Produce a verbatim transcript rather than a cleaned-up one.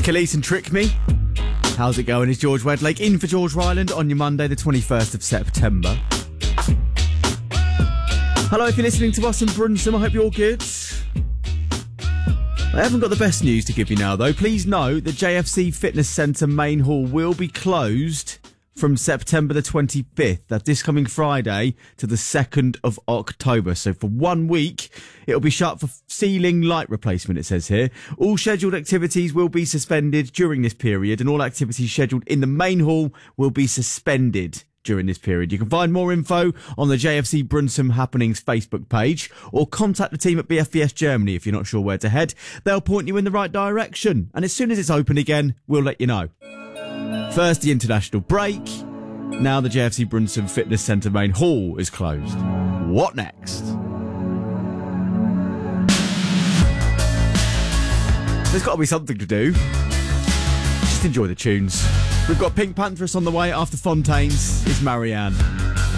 Khalees and Trick Me. How's it going? It's George Wedlake in for George Ryland on your Monday, the twenty-first of September. Hello, if you're listening to us in Brunsum, I hope you're good. I haven't got the best news to give you now, though. Please know the J F C Fitness Centre main hall will be closed from September the twenty-fifth. That's this coming Friday to the second of October. So for one week, it'll be shut for ceiling light replacement, it says here. All scheduled activities will be suspended during this period, and all activities scheduled in the main hall will be suspended during this period. You can find more info on the J F C Brunsum Happenings Facebook page, or contact the team at B F V S Germany if you're not sure where to head. They'll point you in the right direction, and as soon as it's open again, we'll let you know. First, the international break. Now the J F C Brunsum Fitness Centre main hall is closed. What next? There's got to be something to do. Just enjoy the tunes. We've got Pink Pantheress on the way after Fontaines. It's Marianne.